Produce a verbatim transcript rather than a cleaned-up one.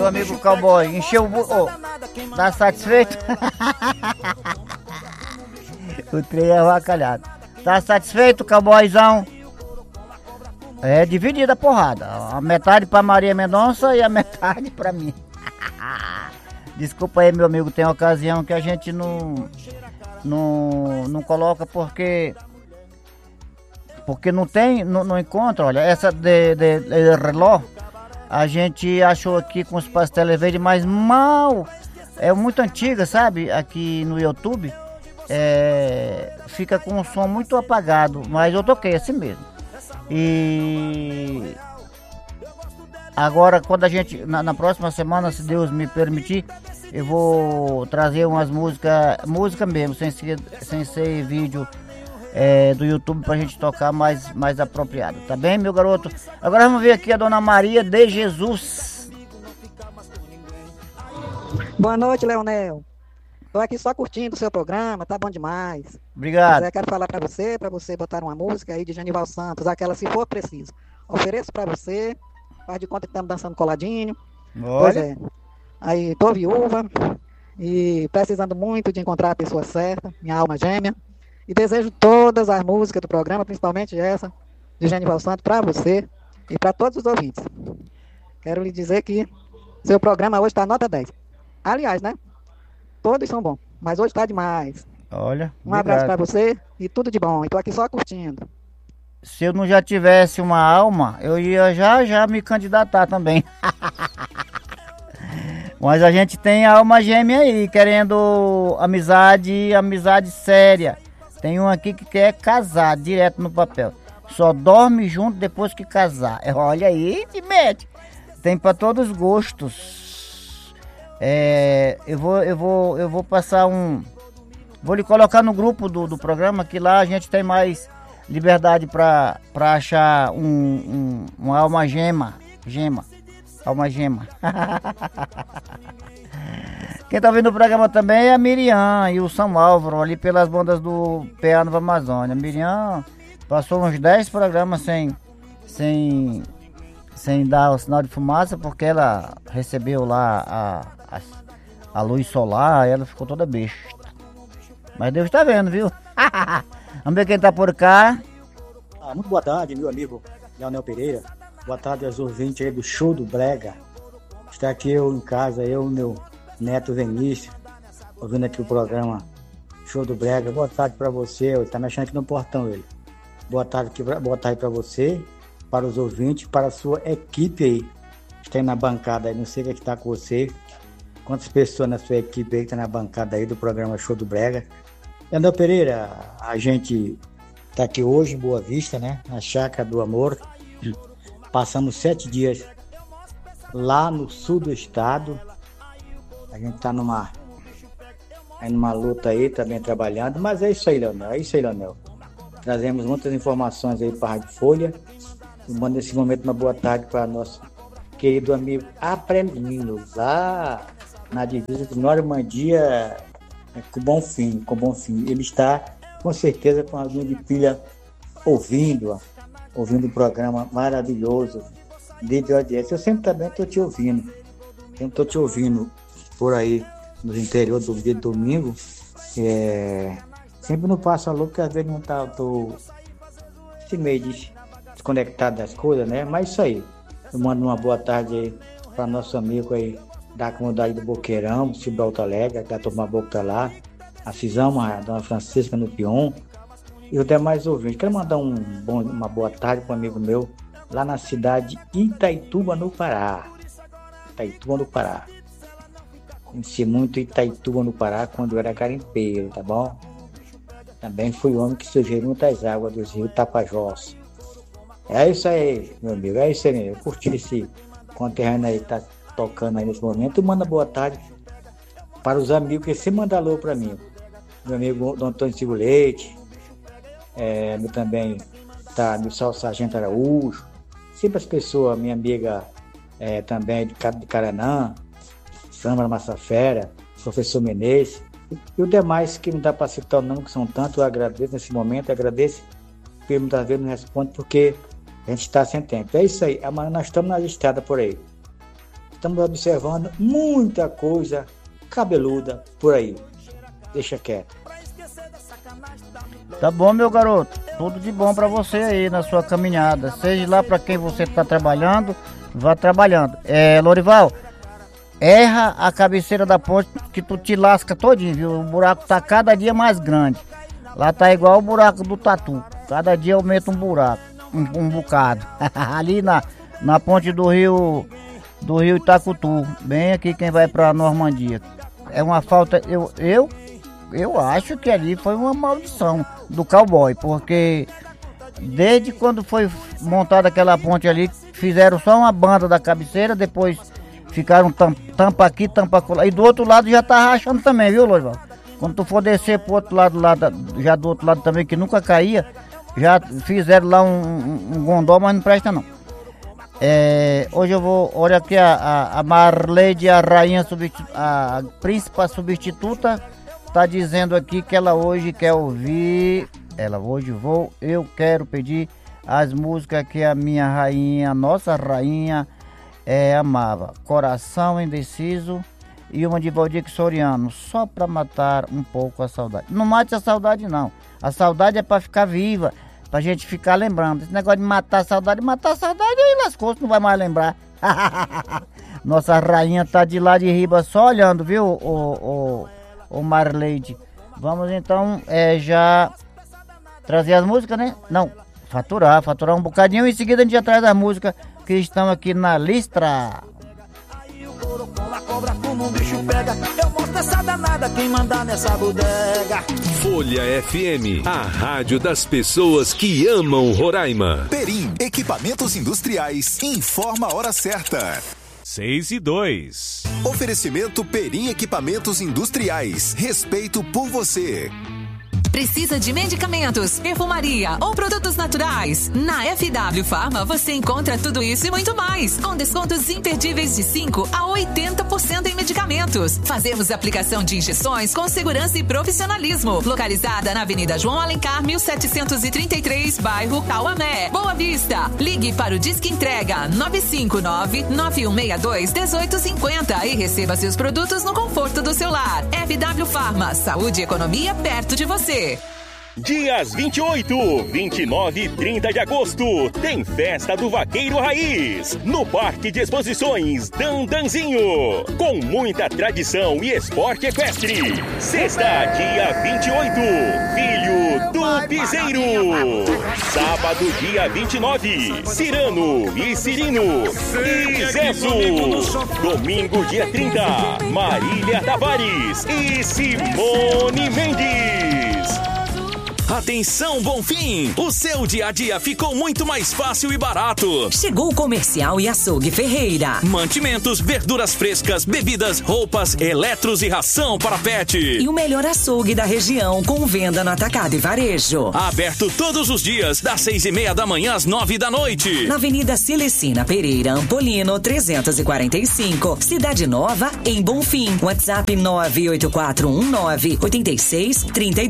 Meu amigo cowboy, encheu o bu... oh, tá satisfeito? O trem é avacalhado. Tá satisfeito, cowboyzão? É dividida a porrada. A metade pra Maria Mendonça e a metade pra mim. Desculpa aí, meu amigo, tem ocasião que a gente não não, não coloca porque porque não tem, não, não encontra. Olha, essa de, de, de relógio a gente achou aqui com os pastéis verdes, mas mal, é muito antiga, sabe? Aqui no YouTube é, fica com um som muito apagado, mas eu toquei assim mesmo. E agora, quando a gente, na, na próxima semana, se Deus me permitir, eu vou trazer umas músicas, música mesmo, sem ser, sem ser vídeo é, do YouTube, pra gente tocar mais, mais apropriado, tá bem, meu garoto? Agora vamos ver aqui a Dona Maria de Jesus. Boa noite, Leonel. Tô aqui só curtindo o seu programa, tá bom demais. Obrigado. Mas eu quero falar pra você, pra você botar uma música aí de Genival Santos, aquela Se For Preciso. Ofereço pra você, faz de conta que estamos dançando coladinho. Olha. Pois é. Aí tô viúva e precisando muito de encontrar a pessoa certa, minha alma gêmea. E desejo todas as músicas do programa, principalmente essa de Genival Santos, pra você e pra todos os ouvintes. Quero lhe dizer que seu programa hoje tá nota dez. Aliás, né? Todos são bons, mas hoje tá demais. Olha, um abraço pra você e tudo de bom. E tô aqui só curtindo. Se eu não já tivesse uma alma, eu ia já já me candidatar também. Mas a gente tem a alma gêmea aí, querendo amizade, amizade séria. Tem um aqui que quer casar direto no papel. Só dorme junto depois que casar. Olha aí, te mete. Tem para todos os gostos. É, eu vou, eu vou, eu vou passar um. Vou lhe colocar no grupo do, do programa, que lá a gente tem mais liberdade para para achar um, um, uma alma gema, gema, alma gema. Quem tá vendo o programa também é a Miriam e o São Álvaro, ali pelas bandas do P A Nova Amazônia. A Miriam passou uns dez programas sem, sem, sem dar o sinal de fumaça, porque ela recebeu lá a, a, a luz solar, e ela ficou toda besta. Mas Deus tá vendo, viu? Vamos ver quem tá por cá. Ah, muito boa tarde, meu amigo Leonel Pereira. Boa tarde aos ouvintes aí do Show do Brega. Está aqui eu em casa, eu e meu neto Vinícius, ouvindo aqui o programa Show do Brega. Boa tarde para você, ele tá mexendo aqui no portão ele. Boa tarde aqui, boa tarde para você, para os ouvintes, para a sua equipe aí, que está aí na bancada aí, não sei o que é que tá com você. Quantas pessoas na sua equipe aí que tá na bancada aí do programa Show do Brega. Leonel Pereira, a gente tá aqui hoje em Boa Vista, né? Na Chácara do Amor. Passamos sete dias lá no sul do estado. A gente tá numa, é numa luta aí, também trabalhando. Mas é isso aí, Leonel. É isso aí, Leonel. Trazemos muitas informações aí para a Rádio Folha. Eu mando nesse momento uma boa tarde para nosso querido amigo Aprendino, lá na divisa de Normandia, com Bonfim, com Bonfim. Ele está, com certeza, com a linha de pilha ouvindo, ouvindo o programa maravilhoso de audiência. Eu sempre também estou te ouvindo. Eu estou te ouvindo por aí, nos interiores do dia de domingo. É, sempre não passo a louco, porque às vezes não tá, tô esse meio desconectado das coisas, né? Mas isso aí. Eu mando uma boa tarde aí para nosso amigo aí da comunidade do Boqueirão, Cibra Alto Alegre, da turma boca tá lá, a Cisão, a Dona Francisca no Pion, e os demais ouvintes. Quero mandar um bom, uma boa tarde para um amigo meu lá na cidade de Itaituba, no Pará. Itaituba, no Pará. Conheci muito Itaituba, no Pará, quando eu era garimpeiro, tá bom? Também fui o homem que sugeriu muitas águas dos rios Tapajós. É isso aí, meu amigo, é isso aí mesmo. Eu curti esse conterrâneo aí, tá tocando aí nesse momento. E manda boa tarde para os amigos que sempre mandam alô para mim. Meu amigo Dom Antônio Silva Leite, é, meu também tá meu Sargento Araújo, sempre as pessoas, minha amiga é, também de Cabo de Caranã, Sandra Massafera, professor Menezes, e, e os demais que não dá para citar o nome, que são tanto, eu agradeço nesse momento, eu agradeço, porque muitas vezes não responde porque a gente está sem tempo. É isso aí, amanhã nós estamos na estrada por aí. estamos observando muita coisa cabeluda por aí. Deixa quieto. Tá bom, meu garoto. Tudo de bom pra você aí na sua caminhada. Seja lá pra quem você tá trabalhando, vá trabalhando. É, Lorival, erra a cabeceira da ponte que tu te lasca todinho, viu? O buraco tá cada dia mais grande. Lá tá igual o buraco do Tatu. Cada dia aumenta um buraco, um, um bocado. Ali na, na ponte do rio, do rio Itacutu. Bem aqui quem vai pra Normandia. É uma falta, eu... eu Eu acho que ali foi uma maldição do cowboy, porque desde quando foi montada aquela ponte ali, fizeram só uma banda da cabeceira, depois ficaram tam, tampa aqui, tampa acolá, e do outro lado já tá rachando também, viu, Lorival? Quando tu for descer pro outro lado, lá da, já do outro lado também, que nunca caía, já fizeram lá um, um, um gondol, mas não presta não. É, hoje eu vou, olha aqui a, a, a Marleide, a rainha, substitu, a, a príncipa substituta, tá dizendo aqui que ela hoje quer ouvir, ela hoje vou, eu quero pedir as músicas que a minha rainha, a nossa rainha é, amava. Coração Indeciso e uma de Valdir Soriano, só pra matar um pouco a saudade. Não mate a saudade não, a saudade é pra ficar viva, pra gente ficar lembrando. Esse negócio de matar a saudade, matar a saudade aí lascou, não vai mais lembrar. Nossa rainha tá de lá de riba só olhando, viu, o, o Ô Marleide, vamos então é, já trazer as músicas, né? Não, faturar, faturar um bocadinho. Em seguida a gente já traz as músicas que estão aqui na lista. Aí o couro com a cobra como um bicho pega. Eu mostro essa danada quem mandar nessa bodega. Folha F M, a rádio das pessoas que amam Roraima. Perim, equipamentos industriais, informa a hora certa. seis e dois. Oferecimento Perim Equipamentos Industriais. Respeito por você. Precisa de medicamentos, perfumaria ou produtos naturais? Na F W Pharma você encontra tudo isso e muito mais, com descontos imperdíveis de cinco a oitenta por cento em medicamentos. Fazemos aplicação de injeções com segurança e profissionalismo. Localizada na Avenida João Alencar, mil setecentos e trinta e três, bairro Cauamé, Boa Vista. Ligue para o Disque Entrega nove cinco nove, nove um seis dois, um oito cinco zero e receba seus produtos no conforto do seu lar. F W Pharma, saúde e economia perto de você. Dias vinte e oito, vinte e nove e trinta de agosto, tem Festa do Vaqueiro Raiz, no Parque de Exposições Dandanzinho, com muita tradição e esporte equestre. Sexta, dia vinte e oito, Filho do Piseiro. Sábado, dia vinte e nove, Cirano e Cirino e Zezo. Domingo, dia trinta, Marília Tavares e Simone Mendes. Atenção, Bonfim! O seu dia a dia ficou muito mais fácil e barato. Chegou o Comercial e Açougue Ferreira. Mantimentos, verduras frescas, bebidas, roupas, eletros e ração para pet. E o melhor açougue da região, com venda no atacado e varejo. Aberto todos os dias, das seis e meia da manhã às nove da noite. Na Avenida Celecina Pereira, Ampolino, trezentos e quarenta e cinco. Cidade Nova, em Bonfim. WhatsApp nove oito quatro um nove, oito seis três dois.